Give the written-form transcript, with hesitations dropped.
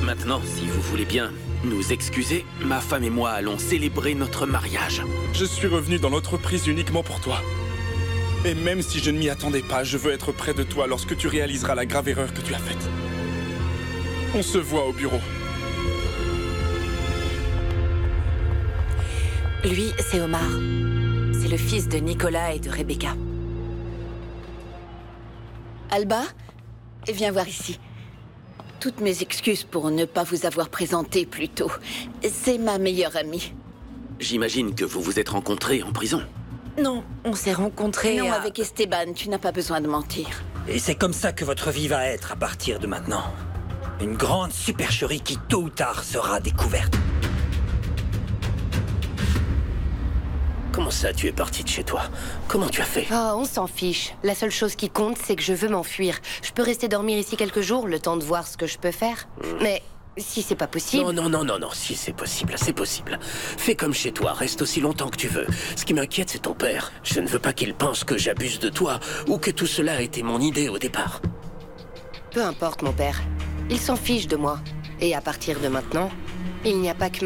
Maintenant, si vous voulez bien nous excuser, ma femme et moi allons célébrer notre mariage. Je suis revenu dans l'entreprise uniquement pour toi. Et même si je ne m'y attendais pas, je veux être près de toi lorsque tu réaliseras la grave erreur que tu as faite. On se voit au bureau. Lui, c'est Omar. C'est le fils de Nicolas et de Rebecca. Alba, viens voir ici. Toutes mes excuses pour ne pas vous avoir présenté plus tôt. C'est ma meilleure amie. J'imagine que vous vous êtes rencontrés en prison. Non, on s'est rencontrés Non, à... avec Esteban, tu n'as pas besoin de mentir. Et c'est comme ça que votre vie va être à partir de maintenant. Une grande supercherie qui, tôt ou tard, sera découverte. Comment ça, tu es parti de chez toi? Comment tu as fait? Oh, on s'en fiche. La seule chose qui compte, c'est que je veux m'enfuir. Je peux rester dormir ici quelques jours, le temps de voir ce que je peux faire. Mais si c'est pas possible... Non, si c'est possible, c'est possible. Fais comme chez toi, reste aussi longtemps que tu veux. Ce qui m'inquiète, c'est ton père. Je ne veux pas qu'il pense que j'abuse de toi, ou que tout cela a été mon idée au départ. Peu importe, mon père. Il s'en fiche de moi. Et à partir de maintenant, il n'y a pas que